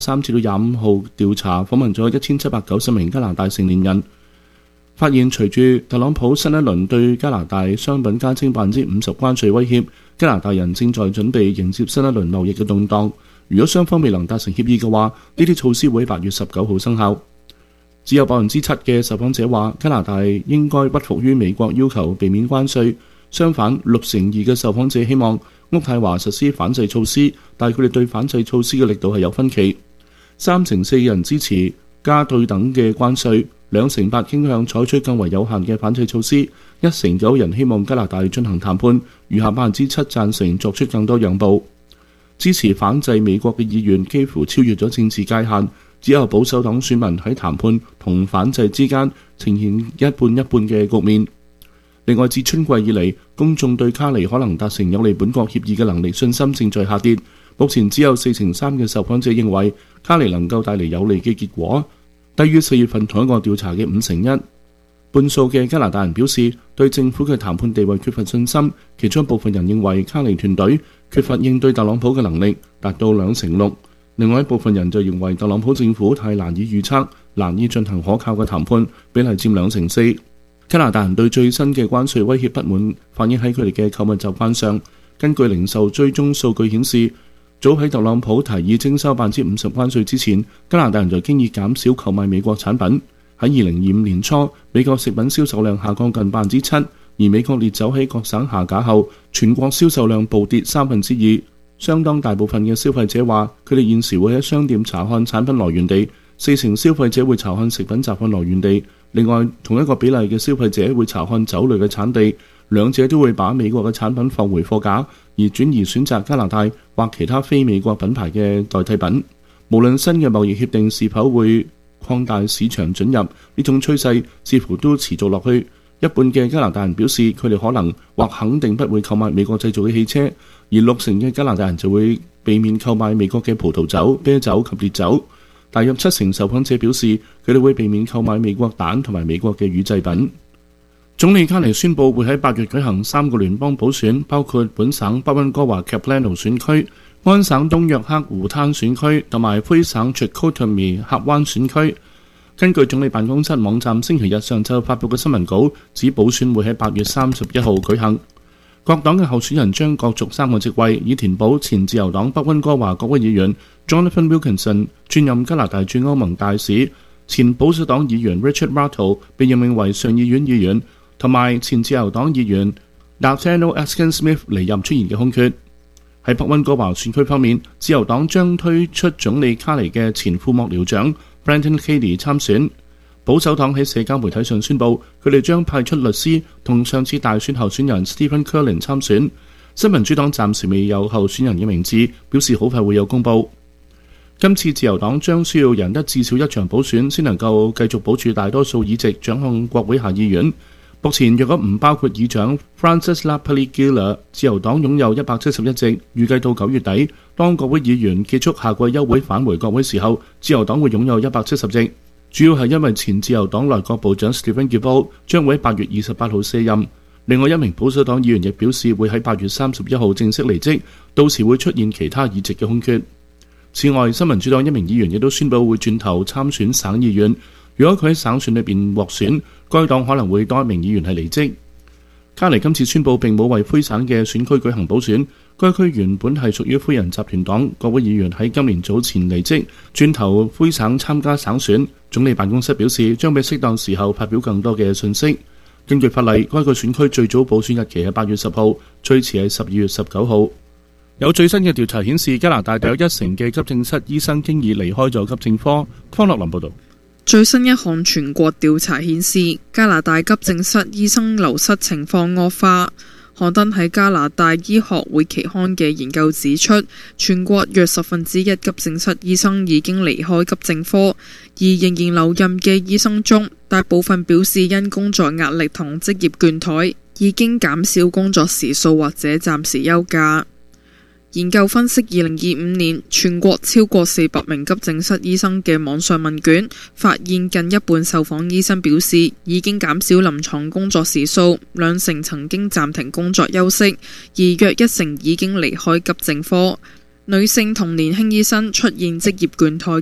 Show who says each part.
Speaker 1: 3至25號調查訪問咗1790名加拿大成年人，發現隨住特朗普新一輪對加拿大商品加徵50%關稅威脅，加拿大人正在準備迎接新一輪貿易嘅動盪。如果雙方未能達成協議嘅話，呢啲措施會喺8月19號生效。只有7%嘅受訪者話加拿大應該屈服於美國要求避免關稅，相反62%嘅受訪者希望渥太華實施反制措施，但佢哋對反制措施嘅力度係有分歧。34%人支持加對等嘅關稅，2%傾向採取更為有限嘅反制措施，1%9人希望加拿大進行談判，餘下7%贊成作出更多讓步。支持反制美國嘅意願幾乎超越咗政治界限，只有保守黨選民喺談判同反制之間呈現一半一半嘅局面。另外，自春季以嚟，公眾對卡尼可能達成有利本國協議嘅能力信心正在下跌。目前只有43%嘅受訪者認為卡尼能夠帶嚟有利嘅結果，低於4月份同一個調查嘅51%。半數嘅加拿大人表示對政府嘅談判地位缺乏信心，其中部分人認為卡尼團隊缺乏應對特朗普嘅能力，達到6%。另外一部分人就認為特朗普政府太難以預測，難以進行可靠嘅談判，比例佔2%。加拿大人對最新嘅關稅威脅不滿，反映喺佢哋嘅購物習慣上。根據零售追蹤數據顯示，早喺特朗普提議徵收50%關稅之前，加拿大人就經已減少購買美國產品。喺2025年初，美國食品銷售量下降近7%，而美國烈酒喺各省下架後，全國銷售量暴跌2%。相當大部分嘅消費者話，佢哋現時會喺商店查看產品來源地，4%消費者會查看食品集運來源地。另外，同一個比例嘅消費者會查看酒類嘅產地，兩者都會把美國嘅產品放回貨架，而轉移選擇加拿大或其他非美國品牌嘅代替品。無論新嘅貿易協定是否會擴大市場准入，呢種趨勢似乎都持續落去。一半嘅加拿大人表示佢哋可能或肯定不會購買美國製造嘅汽車，而6%嘅加拿大人就會避免購買美國嘅葡萄酒、啤酒及烈酒。大約7%受訪者表示佢哋會避免購買美國蛋同埋美國嘅乳製品。總理卡尼宣布會喺8月舉行3個聯邦補選，包括本省北溫哥華 Capilano 選區、安省東約克湖灘選區同埋魁省 Chicoutimi 峽灣選區。根據總理辦公室網站星期日上晝發布嘅新聞稿，指補選會喺8月31號舉行。各黨嘅候選人將角逐3個職位，以填補前自由黨北溫哥華國會議員 Jonathan Wilkinson 轉任加拿大駐歐盟大使，前保守黨議員 Richard Martel 被任命為上議院議員，同埋前自由黨議員 Nathaniel Askin Smith 離任出現嘅空缺。喺北溫哥華選區方面，自由黨將推出總理卡尼嘅前副幕僚長Brendan Cady 參選。保守黨喺社交媒體上宣布，佢哋將派出律師同上次大選候選人 Stephen Curlin 參選。新民主黨暫時未有候選人嘅名字，表示好快會有公佈。今次自由黨將需要贏得至少1場補選，先能夠繼續保住大多數議席，掌控國會下議院。目前若果唔包括議長 Francis LaPelli-Giller， 自由黨擁有171席，預計到9月底，當國會議員結束夏季休會返回國會時候，自由黨會擁有170席。主要係因為前自由黨內閣部長 Stephen Guilbeault 將會喺8月28號卸任。另外一名保守黨議員亦表示會喺8月31號正式離職，到時會出現其他議席嘅空缺。此外，新民主黨一名議員亦都宣布會轉頭參選省議員。如果佢喺省選裏邊獲選，該黨可能會多一名議員係離職。卡尼今次宣布並冇為魁省嘅選區舉行補選，該區原本係屬於魁人集團黨，國會議員喺今年早前離職，轉投魁省參加省選。總理辦公室表示將喺適當時候發表更多嘅信息。根據法例，該個選區最早補選日期係8月10號，最遲係12月19號。有最新嘅調查顯示，加拿大大約1成嘅急症室醫生經已離開咗急症科。方樂林報導。
Speaker 2: 最新一項全國調查顯示，加拿大急症室醫生流失情況惡化。刊登喺加拿大醫學會期刊嘅研究指出，全國約1/10急症室醫生已經離開急症科，而仍然留任嘅醫生中，大部分表示因工作壓力同職業倦怠，已經減少工作時數或者暫時休假。研究分析2025年全國超過400名急症室醫生嘅網上問卷，發現近一半受訪醫生表示已經減少臨床工作時數，2成曾經暫停工作休息，而約1成已經離開急症科。 女性同年輕醫生出現職業倦怠